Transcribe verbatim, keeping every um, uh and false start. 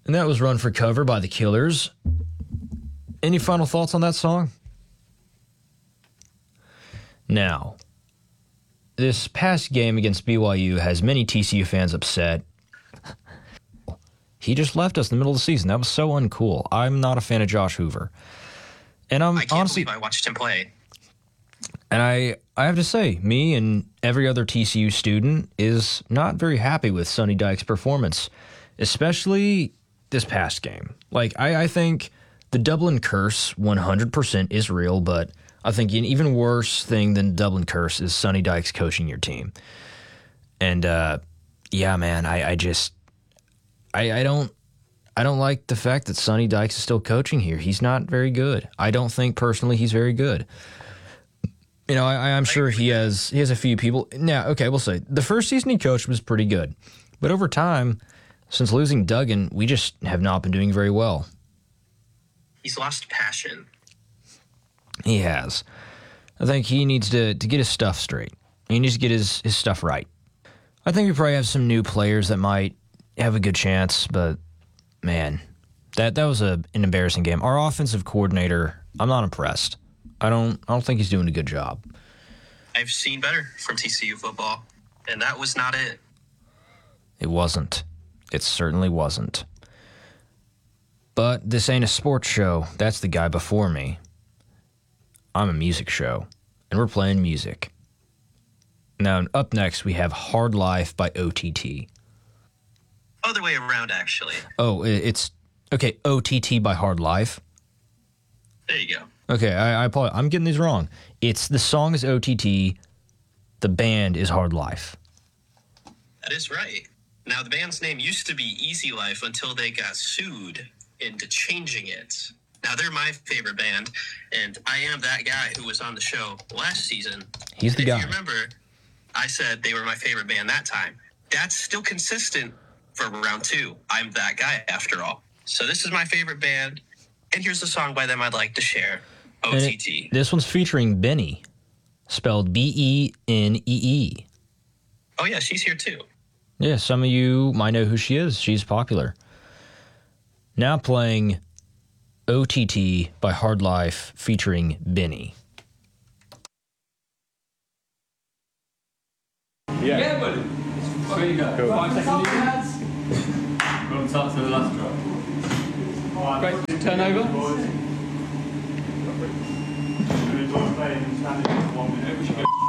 And that was Run for Cover by The Killers. Any final thoughts on that song? Now, this past game against B Y U has many T C U fans upset. He just left us in the middle of the season. That was so uncool. I'm not a fan of Josh Hoover. And I'm I can't honestly, believe I watched him play. And I, I have to say, me and every other T C U student is not very happy with Sonny Dykes' performance, especially this past game. Like, I, I think the Dublin curse one hundred percent is real, but I think an even worse thing than Dublin curse is Sonny Dykes coaching your team. And, uh, yeah, man, I, I just, I, I don't, I don't like the fact that Sonny Dykes is still coaching here. He's not very good. I don't think personally he's very good. You know, I, I'm sure he has he has a few people. Now, okay, we'll say the first season he coached was pretty good. But over time, since losing Duggan, we just have not been doing very well. He's lost passion. He has. I think he needs to, to get his stuff straight. He needs to get his, his stuff right. I think we probably have some new players that might have a good chance, but, man, that, that was a, an embarrassing game. Our offensive coordinator, I'm not impressed. I don't I don't think he's doing a good job. I've seen better from T C U football, and that was not it. It wasn't. It certainly wasn't. But this ain't a sports show. That's the guy before me. I'm a music show, and we're playing music. Now, up next, we have Hard Life by O T T. Other way around, actually. Oh, it's, okay, O T T by Hard Life. There you go. Okay, I, I apologize. I'm getting these wrong. It's the song is O T T, the band is Hard Life. That is right. Now, the band's name used to be Easy Life until they got sued into changing it. Now, they're my favorite band, and I am that guy who was on the show last season. He's the if guy. If you remember, I said they were my favorite band that time. That's still consistent for round two. I'm that guy, after all. So this is my favorite band, and here's a song by them I'd like to share. O T T. It, this one's featuring Benny, spelled B E N E E. Oh, yeah, she's here too. Yeah, some of you might know who she is. She's popular. Now playing O T T by Hard Life featuring Benny. Yeah, yeah buddy. Where you go? Cool. Five seconds. From start to the last drop. Great. Turn over. We should go